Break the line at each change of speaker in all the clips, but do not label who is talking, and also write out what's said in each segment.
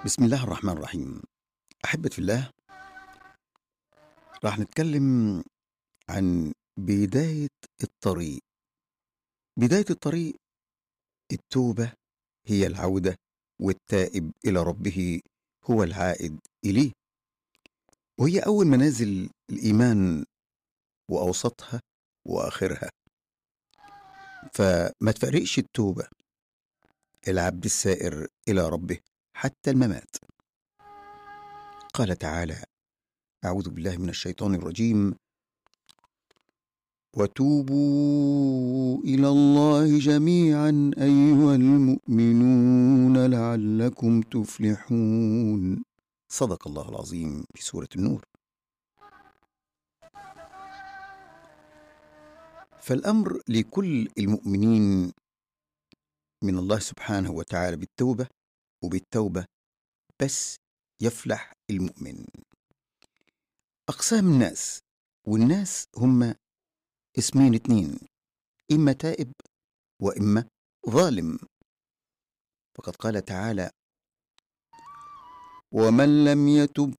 بسم الله الرحمن الرحيم. أحبة في الله، راح نتكلم عن بداية الطريق. بداية الطريق التوبة هي العودة، والتائب إلى ربه هو العائد إليه، وهي أول منازل الإيمان وأوسطها وآخرها. فما تفرقش التوبة العبد السائر إلى ربه حتى الممات. قال تعالى: أعوذ بالله من الشيطان الرجيم: وتوبوا إلى الله جميعا أيها المؤمنون لعلكم تفلحون. صدق الله العظيم في سورة النور. فالأمر لكل المؤمنين من الله سبحانه وتعالى بالتوبة، وبالتوبة بس يفلح المؤمن. أقسام الناس، والناس هم اسمين اتنين: إما تائب وإما ظالم. فقد قال تعالى: ومن لم يتب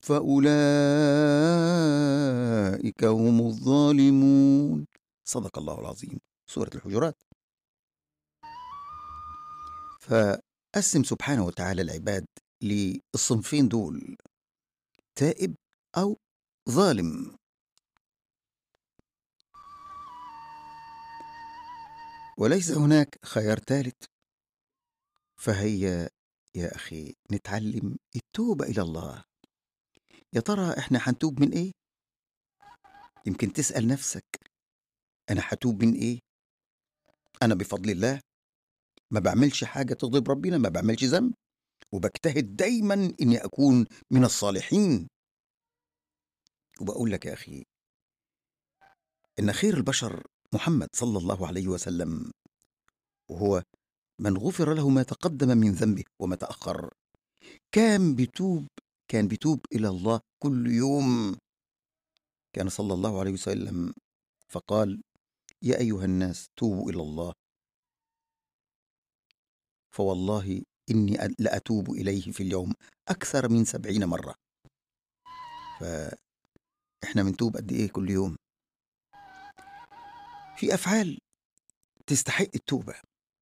فأولئك هم الظالمون. صدق الله العظيم، سورة الحجرات. فقسم سبحانه وتعالى العباد للصنفين دول: تائب أو ظالم. وليس هناك خيار ثالث. فهيا يا أخي نتعلم التوبة إلى الله. يا ترى إحنا حنتوب من إيه؟ يمكن تسأل نفسك: أنا حتوب من إيه؟ أنا بفضل الله ما بعملش حاجة تغضب ربنا، ما بعملش ذنب، وبجتهد دايما إني أكون من الصالحين. وبقول لك يا أخي إن خير البشر محمد صلى الله عليه وسلم، وهو من غفر له ما تقدم من ذنبه وما تأخر، كان بيتوب إلى الله كل يوم. كان صلى الله عليه وسلم فقال: يا أيها الناس توبوا إلى الله، فوالله إني لأتوب إليه في اليوم أكثر من 70 مرة. فإحنا بنتوب قد إيه كل يوم؟ في أفعال تستحق التوبة.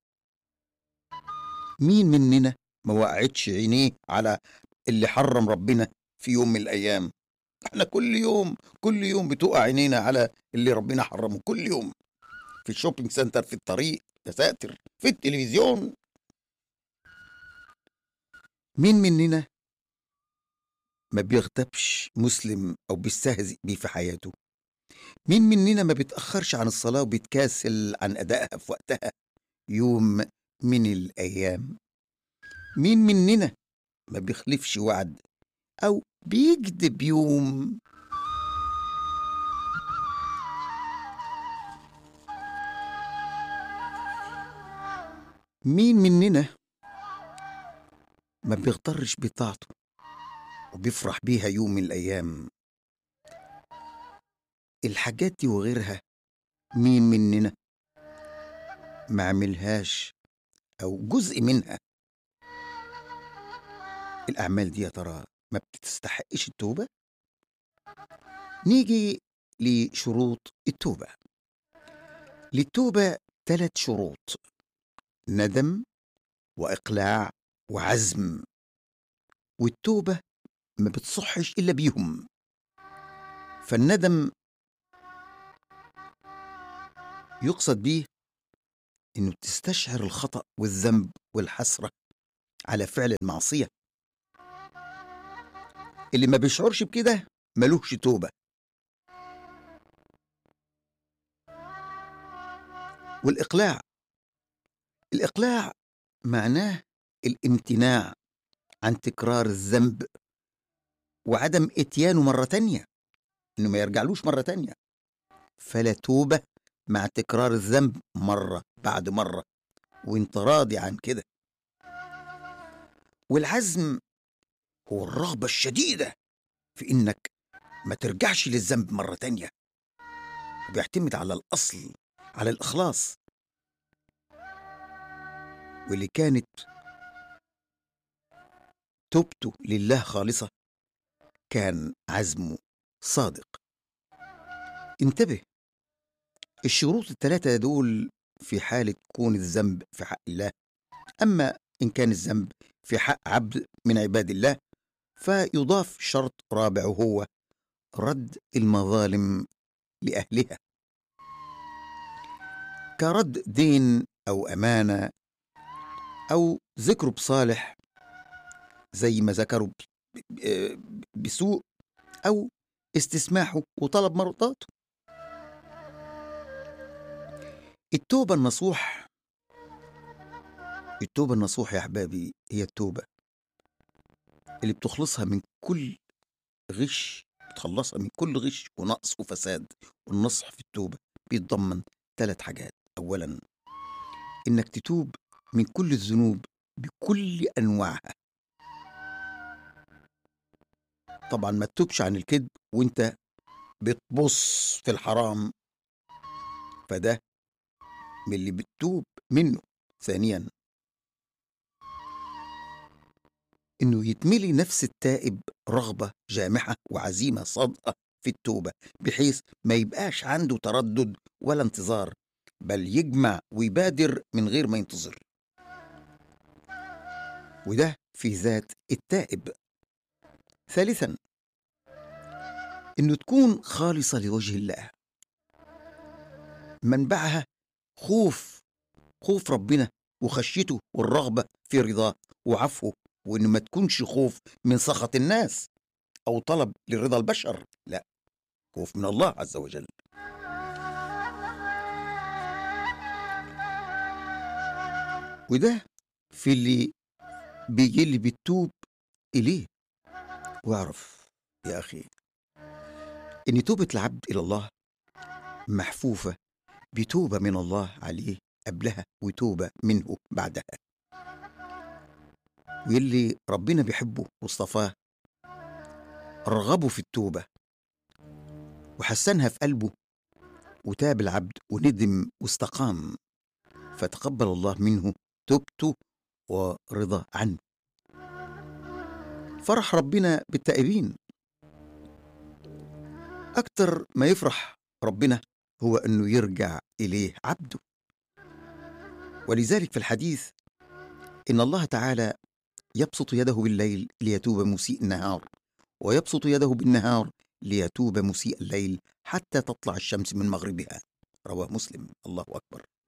مين مننا ما وقعتش عينيه على اللي حرم ربنا في يوم من الأيام؟ احنا كل يوم بتقع عينينا على اللي ربنا حرمه، كل يوم، في الشوبينج سنتر، في الطريق، يا ساتر، في التلفزيون. مين مننا ما بيغتابش مسلم أو بيستهزئ بيه في حياته؟ مين مننا ما بيتأخرش عن الصلاة وبيتكاسل عن أدائها في وقتها يوم من الأيام؟ مين مننا ما بيخلفش وعد أو بيكذب يوم؟ مين مننا ما بيغترش بطاعته وبيفرح بيها يوم من الأيام؟ الحاجات دي وغيرها مين مننا ما عملهاش أو جزء منها؟ الأعمال دي يا ترى ما بتستحقش التوبة؟ نيجي لشروط التوبة. للتوبة 3 شروط: ندم، وإقلاع، وعزم. والتوبة ما بتصحش إلا بيهم. فالندم يقصد بيه إنه تستشعر الخطأ والذنب والحسرة على فعل المعصية. اللي ما بيشعرش بكده ملوش توبة. الإقلاع معناه الامتناع عن تكرار الذنب وعدم إتيانه مرة تانية، إنه ما يرجعلوش مرة تانية. فلا توبة مع تكرار الذنب مرة بعد مرة وانت راضي عن كده. والعزم هو الرغبة الشديدة في إنك ما ترجعش للذنب مرة تانية، وبيعتمد على الأصل، على الإخلاص. واللي كانت توبته لله خالصة كان عزمه صادق. انتبه، الشروط ال3 دول في حالة كون الذنب في حق الله. أما إن كان الذنب في حق عبد من عباد الله فيضاف شرط رابع، وهو رد المظالم لأهلها، كرد دين أو أمانة أو ذكره بصالح زي ما ذكروا بسوء، أو استسماحه وطلب مرضاته. التوبة النصوح، التوبة النصوح يا أحبابي هي التوبة اللي بتخلصها من كل غش، بتخلصها من كل غش ونقص وفساد. والنصح في التوبة بيتضمن 3 حاجات. أولا، إنك تتوب من كل الذنوب بكل أنواعها. طبعا ما تتوبش عن الكذب وانت بتبص في الحرام، فده من اللي بتتوب منه. ثانيا، إنه يتملي نفس التائب رغبة جامحة وعزيمة صادقة في التوبة، بحيث ما يبقاش عنده تردد ولا انتظار، بل يجمع ويبادر من غير ما ينتظر. وده في ذات التائب. ثالثا، إنه تكون خالصة لوجه الله، منبعها خوف ربنا وخشيته والرغبة في رضاه وعفوه، وإنه ما تكونش خوف من سخط الناس أو طلب لرضا البشر، لا، خوف من الله عز وجل. وده في اللي بيجي اللي بتتوب إليه. واعرف يا أخي إن توبة العبد إلى الله محفوفة بتوبة من الله عليه قبلها وتوبة منه بعدها. واللي ربنا بيحبه واصطفاه رغبه في التوبة وحسنها في قلبه، وتاب العبد وندم واستقام، فتقبل الله منه توبته ورضى عنه. فرح ربنا بالتائبين. أكتر ما يفرح ربنا هو أنه يرجع إليه عبده. ولذلك في الحديث إن الله تعالى يبسط يده بالليل ليتوب مسيء النهار، ويبسط يده بالنهار ليتوب مسيء الليل حتى تطلع الشمس من مغربها. رواه مسلم. الله أكبر.